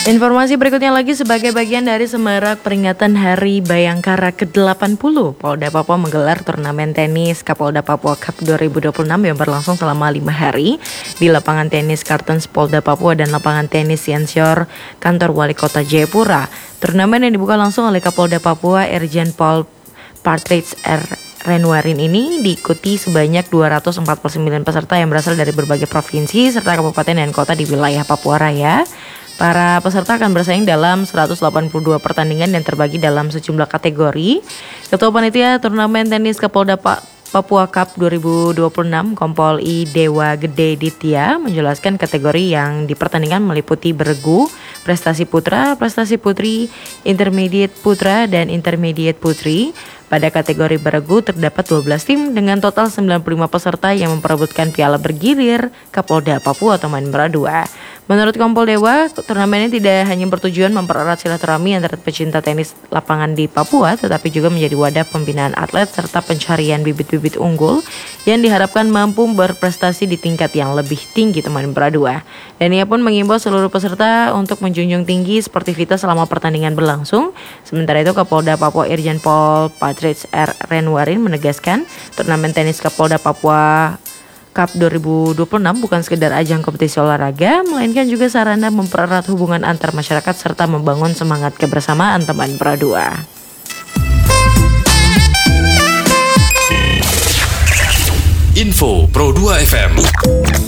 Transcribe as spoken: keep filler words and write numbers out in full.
Informasi berikutnya lagi sebagai bagian dari semarak peringatan Hari Bayangkara ke delapan puluh, Polda Papua menggelar turnamen tenis Kapolda Papua Cup dua ribu dua puluh enam yang berlangsung selama lima hari di lapangan tenis Kartens Polda Papua dan lapangan tenis Siansior kantor Wali Kota Jayapura. Turnamen yang dibuka langsung oleh Kapolda Papua Irjen Pol Partridge R. Renwarin ini diikuti sebanyak dua ratus empat puluh sembilan peserta yang berasal dari berbagai provinsi serta kabupaten dan kota di wilayah Papua Raya. Para peserta akan bersaing dalam seratus delapan puluh dua pertandingan yang terbagi dalam sejumlah kategori. Ketua Panitia Turnamen Tenis Kapolda Pa- Papua Cup dua ribu dua puluh enam Kompol I Dewa Gede Ditya menjelaskan kategori yang dipertandingkan meliputi beregu, prestasi putra, prestasi putri, intermediate putra, dan intermediate putri. Pada kategori beregu terdapat dua belas tim dengan total sembilan puluh lima peserta yang memperebutkan piala bergilir Kapolda Papua atau Menpora dua. Menurut Kompol Dewa, turnamen ini tidak hanya bertujuan mempererat silaturahmi antara pecinta tenis lapangan di Papua, tetapi juga menjadi wadah pembinaan atlet serta pencarian bibit-bibit unggul yang diharapkan mampu berprestasi di tingkat yang lebih tinggi Menpora dua. Dan ia pun mengimbau seluruh peserta untuk menjunjung tinggi sportivitas selama pertandingan berlangsung. Sementara itu, Kapolda Papua Irjen Pol Partridge R. Renwarin menegaskan turnamen tenis Kapolda Papua Cup dua ribu dua puluh enam bukan sekedar ajang kompetisi olahraga, melainkan juga sarana mempererat hubungan antar masyarakat serta membangun semangat kebersamaan teman Menpora dua. Info Pro dua F M.